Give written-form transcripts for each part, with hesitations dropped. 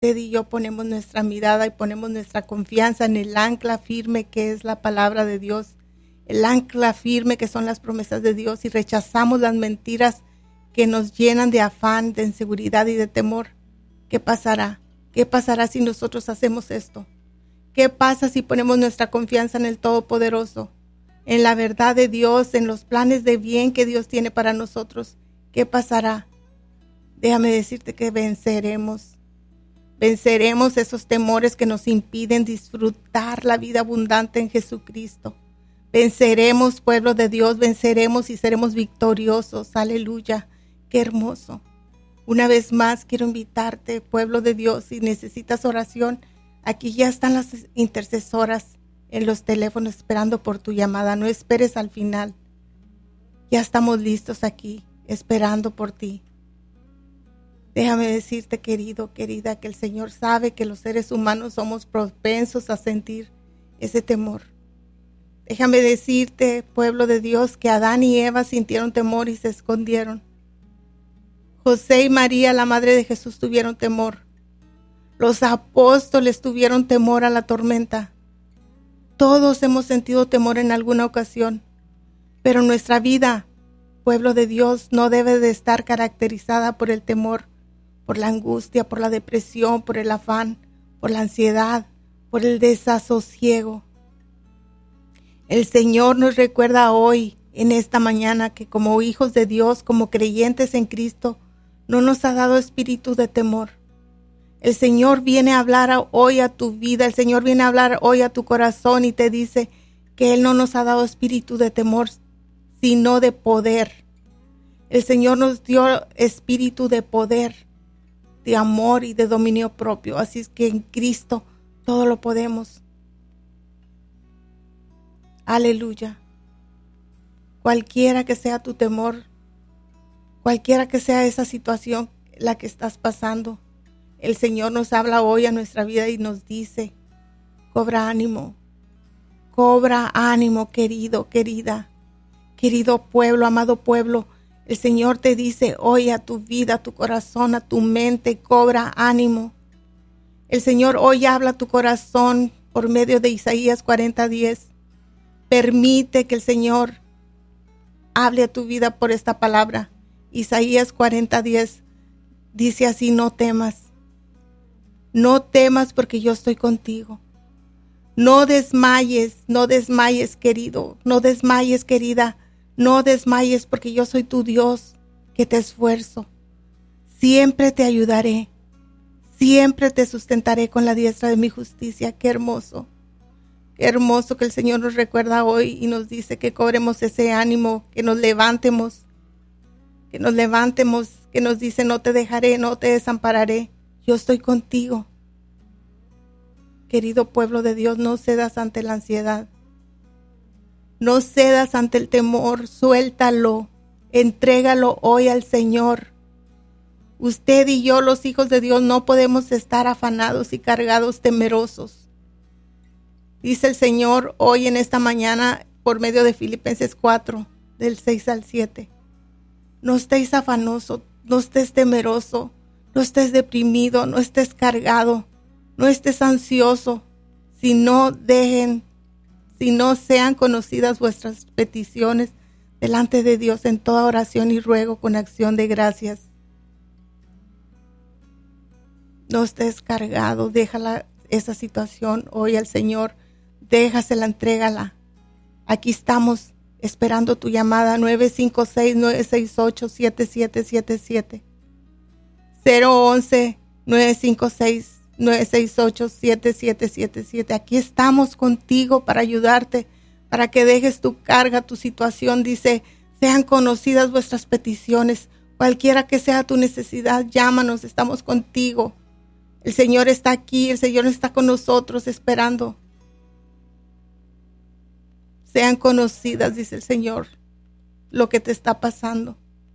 usted y yo ponemos nuestra mirada y ponemos nuestra confianza en el ancla firme que es la palabra de Dios, el ancla firme que son las promesas de Dios, y rechazamos las mentiras que nos llenan de afán, de inseguridad y de temor, ¿qué pasará? ¿Qué pasará si nosotros hacemos esto? ¿Qué pasa si ponemos nuestra confianza en el Todopoderoso, en la verdad de Dios, en los planes de bien que Dios tiene para nosotros? ¿Qué pasará? Déjame decirte que venceremos. Venceremos esos temores que nos impiden disfrutar la vida abundante en Jesucristo. Venceremos, pueblo de Dios, venceremos y seremos victoriosos. Aleluya. Qué hermoso. Una vez más quiero invitarte, pueblo de Dios, si necesitas oración, aquí ya están las intercesoras en los teléfonos esperando por tu llamada. No esperes al final. Ya estamos listos aquí, esperando por ti. Déjame decirte, querido, querida, que el Señor sabe que los seres humanos somos propensos a sentir ese temor. Déjame decirte, pueblo de Dios, que Adán y Eva sintieron temor y se escondieron. José y María, la madre de Jesús, tuvieron temor. Los apóstoles tuvieron temor a la tormenta. Todos hemos sentido temor en alguna ocasión, pero nuestra vida, pueblo de Dios, no debe de estar caracterizada por el temor, por la angustia, por la depresión, por el afán, por la ansiedad, por el desasosiego. El Señor nos recuerda hoy, en esta mañana, que como hijos de Dios, como creyentes en Cristo, no nos ha dado espíritu de temor. El Señor viene a hablar hoy a tu vida, el Señor viene a hablar hoy a tu corazón y te dice que Él no nos ha dado espíritu de temor, sino de poder. El Señor nos dio espíritu de poder, de amor y de dominio propio. Así es que en Cristo todo lo podemos. Aleluya. Cualquiera que sea tu temor, cualquiera que sea esa situación la que estás pasando, el Señor nos habla hoy a nuestra vida y nos dice, cobra ánimo, querido, querida, querido pueblo, amado pueblo. El Señor te dice hoy a tu vida, a tu corazón, a tu mente, cobra ánimo. El Señor hoy habla a tu corazón por medio de Isaías 40:10. Permite que el Señor hable a tu vida por esta palabra. Isaías 40:10 dice así: no temas porque yo estoy contigo. No desmayes, querido, no desmayes, querida, no desmayes porque yo soy tu Dios que te esfuerzo. Siempre te ayudaré, siempre te sustentaré con la diestra de mi justicia. Qué hermoso que el Señor nos recuerda hoy y nos dice que cobremos ese ánimo, que nos levantemos, que nos dice: no te dejaré, no te desampararé, yo estoy contigo. Querido pueblo de Dios, no cedas ante la ansiedad, no cedas ante el temor, suéltalo, entrégalo hoy al Señor. Usted y yo, los hijos de Dios, no podemos estar afanados y cargados, temerosos. Dice el Señor hoy en esta mañana por medio de Filipenses 4, del 6 al 7. No estés afanoso, no estés temeroso, no estés deprimido, no estés cargado, no estés ansioso, si no sean conocidas vuestras peticiones delante de Dios en toda oración y ruego con acción de gracias. No estés cargado, déjala esa situación hoy al Señor, déjasela, entrégala. Aquí estamos esperando tu llamada. 956-968-7777. 011-956-968-7777. Aquí estamos contigo para ayudarte, para que dejes tu carga, tu situación. Dice: sean conocidas vuestras peticiones. Cualquiera que sea tu necesidad, llámanos, estamos contigo. El Señor está aquí, el Señor está con nosotros esperando. Sean conocidas, dice el Señor, lo que te está pasando.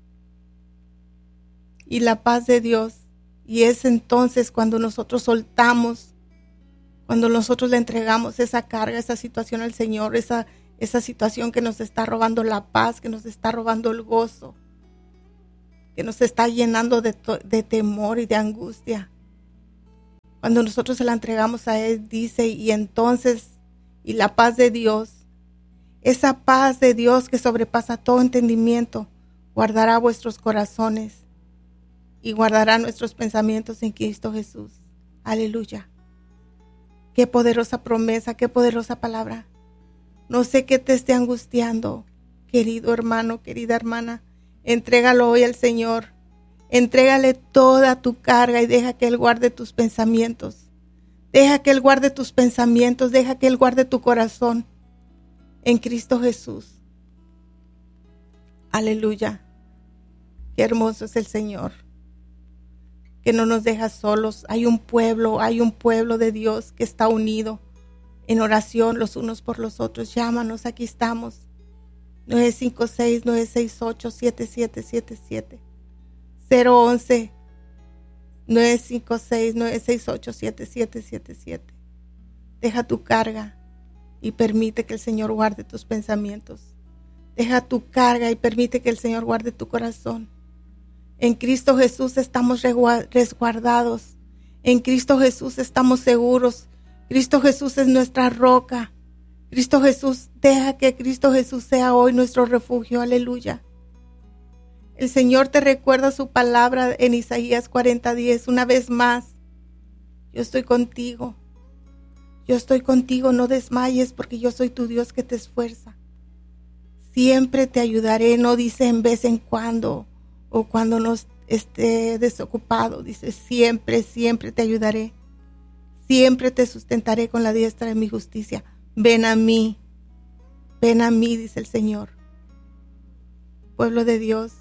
Y la paz de Dios. Y es entonces cuando nosotros soltamos, cuando nosotros le entregamos esa carga, esa situación al Señor, esa situación que nos está robando la paz, que nos está robando el gozo, que nos está llenando de temor y de angustia. Cuando nosotros se la entregamos a Él, dice, y entonces, y la paz de Dios, esa paz de Dios que sobrepasa todo entendimiento, guardará vuestros corazones y guardará nuestros pensamientos en Cristo Jesús. Aleluya. Qué poderosa promesa, qué poderosa palabra. No sé qué te esté angustiando, querido hermano, querida hermana. Entrégalo hoy al Señor. Entrégale toda tu carga y deja que Él guarde tus pensamientos. Deja que Él guarde tus pensamientos, deja que Él guarde tu corazón en Cristo Jesús. Aleluya. Qué hermoso es el Señor, que no nos deja solos. Hay un pueblo de Dios que está unido en oración los unos por los otros. Llámanos, aquí estamos. 956-968-7777. 011-956-968-7777. Deja tu carga y permite que el Señor guarde tus pensamientos. Deja tu carga y permite que el Señor guarde tu corazón. En Cristo Jesús estamos resguardados. En Cristo Jesús estamos seguros. Cristo Jesús es nuestra roca. Cristo Jesús, deja que Cristo Jesús sea hoy nuestro refugio. Aleluya. El Señor te recuerda su palabra en Isaías 40:10. Una vez más, yo estoy contigo. Yo estoy contigo, no desmayes, porque yo soy tu Dios que te esfuerza. Siempre te ayudaré, no dice en vez en cuando o cuando no esté desocupado. Dice siempre, siempre te ayudaré. Siempre te sustentaré con la diestra de mi justicia. Ven a mí, dice el Señor. Pueblo de Dios,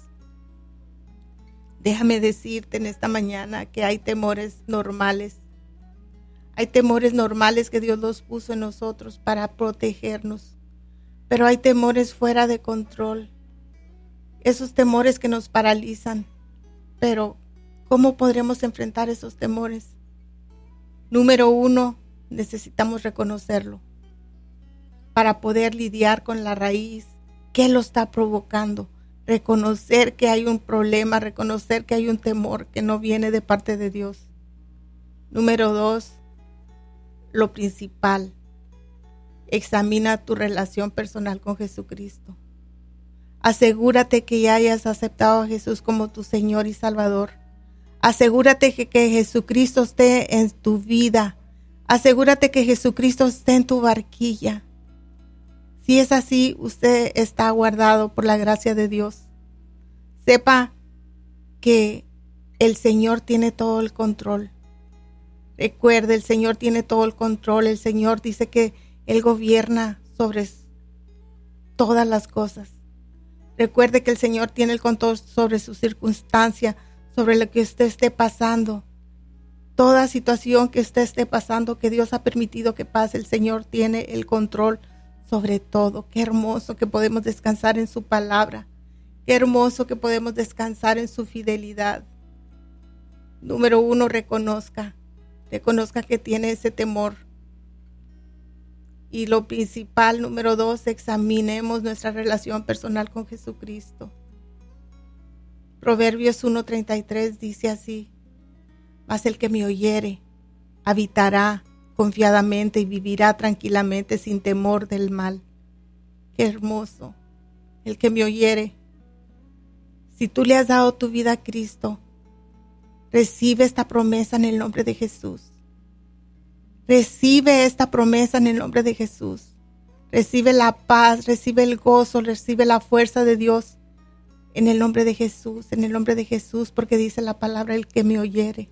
déjame decirte en esta mañana que hay temores normales. Hay temores normales que Dios los puso en nosotros para protegernos. Pero hay temores fuera de control. Esos temores que nos paralizan. Pero, ¿cómo podremos enfrentar esos temores? Número 1, necesitamos reconocerlo. Para poder lidiar con la raíz, ¿qué lo está provocando? Reconocer que hay un problema, reconocer que hay un temor que no viene de parte de Dios. Número 2, lo principal. Examina tu relación personal con Jesucristo. Asegúrate que ya hayas aceptado a Jesús como tu Señor y Salvador. Asegúrate que Jesucristo esté en tu vida. Asegúrate que Jesucristo esté en tu barquilla. Si es así, usted está guardado por la gracia de Dios. Sepa que el Señor tiene todo el control. Recuerde, el Señor tiene todo el control. El Señor dice que Él gobierna sobre todas las cosas. Recuerde que el Señor tiene el control sobre su circunstancia, sobre lo que usted esté pasando. Toda situación que usted esté pasando, que Dios ha permitido que pase, el Señor tiene el control sobre todo. Qué hermoso que podemos descansar en su palabra. Qué hermoso que podemos descansar en su fidelidad. Número 1, reconozca que tiene ese temor. Y lo principal, número 2, examinemos nuestra relación personal con Jesucristo. Proverbios 1:33 dice así: mas el que me oyere habitará confiadamente y vivirá tranquilamente sin temor del mal. Qué hermoso, el que me oyere. Si tú le has dado tu vida a Cristo, recibe esta promesa en el nombre de Jesús. Recibe esta promesa en el nombre de Jesús. Recibe la paz, recibe el gozo, recibe la fuerza de Dios en el nombre de Jesús, porque dice la palabra: el que me oyere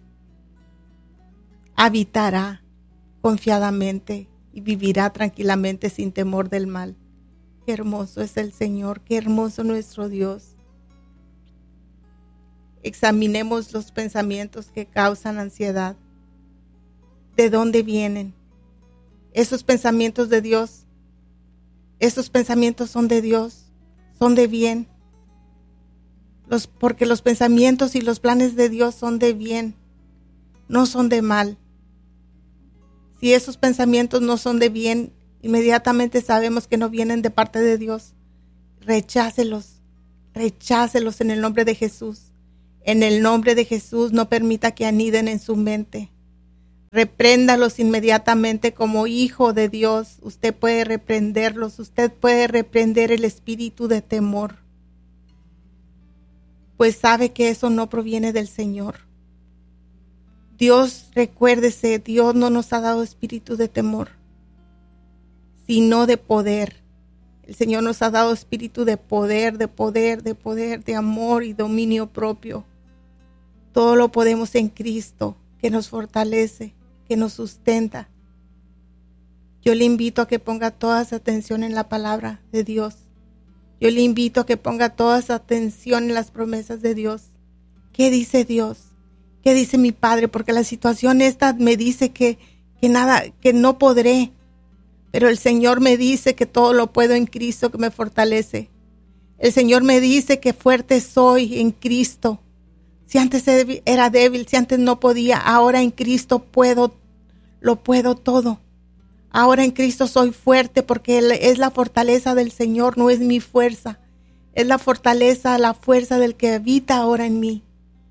habitará confiadamente y vivirá tranquilamente sin temor del mal. Qué hermoso es el Señor, qué hermoso nuestro Dios. Examinemos los pensamientos que causan ansiedad. ¿De dónde vienen? Esos pensamientos de Dios, esos pensamientos son de Dios, son de bien. Porque los pensamientos y los planes de Dios son de bien, no son de mal. Si esos pensamientos no son de bien, inmediatamente sabemos que no vienen de parte de Dios. Rechácelos en el nombre de Jesús. En el nombre de Jesús, no permita que aniden en su mente. Repréndalos inmediatamente como hijo de Dios. Usted puede reprenderlos. Usted puede reprender el espíritu de temor, pues sabe que eso no proviene del Señor. Dios, recuérdese, Dios no nos ha dado espíritu de temor, sino de poder. El Señor nos ha dado espíritu de poder, de amor y dominio propio. Todo lo podemos en Cristo, que nos fortalece, que nos sustenta. Yo le invito a que ponga toda su atención en la palabra de Dios. Yo le invito a que ponga toda su atención en las promesas de Dios. ¿Qué dice Dios? ¿Qué dice mi Padre? Porque la situación esta me dice que no podré. Pero el Señor me dice que todo lo puedo en Cristo que me fortalece. El Señor me dice que fuerte soy en Cristo. Si antes era débil, si antes no podía, ahora en Cristo lo puedo todo. Ahora en Cristo soy fuerte porque Él es la fortaleza del Señor, no es mi fuerza. Es la fortaleza, la fuerza del que habita ahora en mí.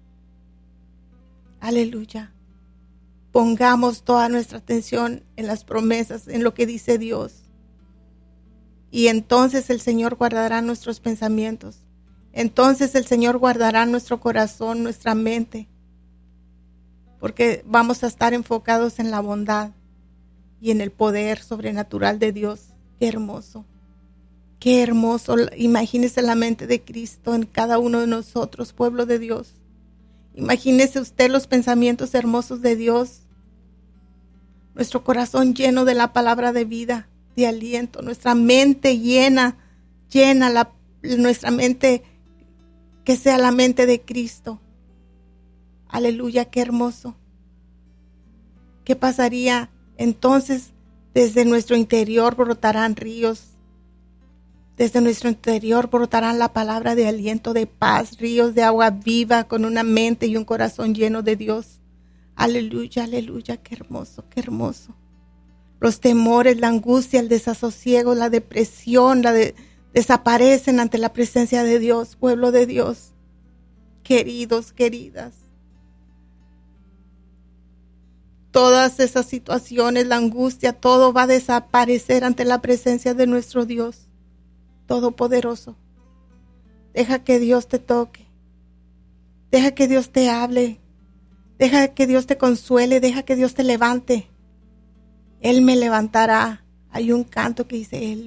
Aleluya. Pongamos toda nuestra atención en las promesas, en lo que dice Dios. Y entonces el Señor guardará nuestros pensamientos. Entonces el Señor guardará nuestro corazón, nuestra mente. Porque vamos a estar enfocados en la bondad y en el poder sobrenatural de Dios. Qué hermoso. Qué hermoso. Imagínese la mente de Cristo en cada uno de nosotros, pueblo de Dios. Imagínese usted los pensamientos hermosos de Dios. Nuestro corazón lleno de la palabra de vida, de aliento. Nuestra mente llena nuestra mente, que sea la mente de Cristo. Aleluya, qué hermoso. ¿Qué pasaría? Entonces, desde nuestro interior brotarán ríos. Desde nuestro interior brotarán la palabra de aliento, de paz, ríos de agua viva con una mente y un corazón lleno de Dios. Aleluya, aleluya, qué hermoso, qué hermoso. Los temores, la angustia, el desasosiego, la depresión, desaparecen ante la presencia de Dios, pueblo de Dios. Queridos, queridas. Todas esas situaciones, la angustia, todo va a desaparecer ante la presencia de nuestro Dios Todopoderoso. Deja que Dios te toque. Deja que Dios te hable. Deja que Dios te consuele. Deja que Dios te levante. Él me levantará. Hay un canto que dice, Él